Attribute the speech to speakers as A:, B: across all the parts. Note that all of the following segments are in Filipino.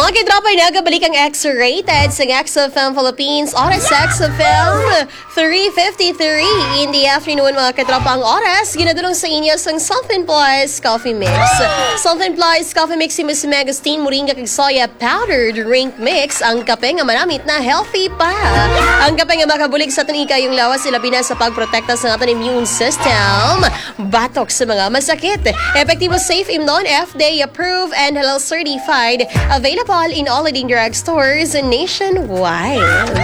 A: Mga kitropa, nagabalik ang X-rated sa XFM Philippines. Oras sa XFM 3:53 in the afternoon, mga kitropa. Ang oras, ginadulong sa inyo sa Something Plus Coffee Mix. Something Plus Coffee Mix, si Miss Megastine, moringa kag soya powdered drink mix. Ang kape nga manamit na healthy pa. Ang kape nga makabulig sa tunika yung lawas, sila na sa pagprotekta sa ating immune system. Batok sa mga masakit. Epektibo, safe, imnon, FDA approved, and halal certified. Available in all leading drugstores nationwide.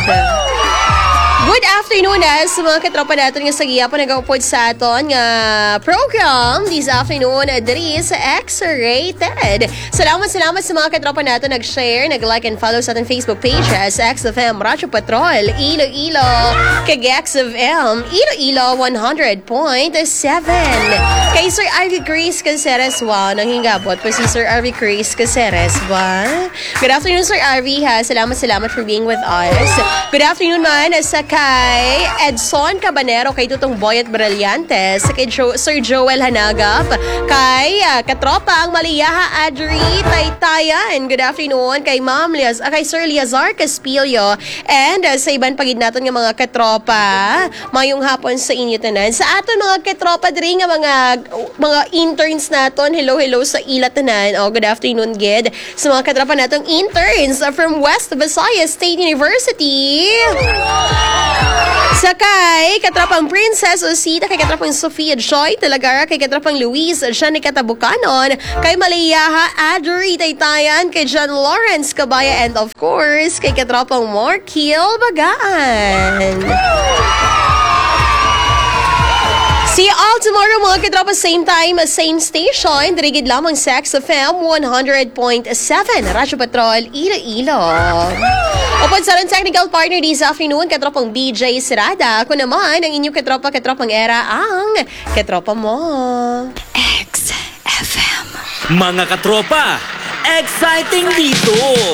A: Good afternoon sa mga katropa natin nga sa giyapon nag-upod sa aton nga program this afternoon diri sa X-Rated. Salamat sa mga katropa natin nag-share, nag-like and follow sa ating Facebook page sa XFM Radyo Patrol Iloilo kag XFM Iloilo 100.7. Kay Sir Ivy Grace Caceres, wow, nanghingabot pa si Sir Ivy Grace Caceres, ba? Good afternoon, Sir Ivy, ha? Salamat for being with us. Good afternoon man sa kay Edson Cabanero, kay Tutong Boyet Brillantes, kay Sir Joel Hanagap, kay katropa ang Maliyaha Adri Taytayan. Good afternoon kay Ma'am kay Sir Liazar Caspillo, and sa iban pagid naton nga mga katropa, mayong hapon sa inyo tanan. Sa aton mga katropa diri nga mga interns naton, hello sa ila tanan. Good afternoon gid sa mga katropa natong interns from West Visayas State University. Sakay, katrapang Princess Osita, kay katrapang Sofia Joy Talagara, kay katrapang Luis Johnny Katabukanon, kay Maliyaha Adri Taytayan, kay John Lawrence Cabaya, and of course, kay katrapang Markil Bagaan. See you all tomorrow, mga katropa, same time, same station. Dirigid lamang sa XFM 100.7, Radyo Patrol Iloilo. Upon sa technical partner this afternoon, katropang BJ Sirada. Ako naman, ang inyong katropang era, ang katropa mo.
B: XFM. Mga katropa, exciting dito!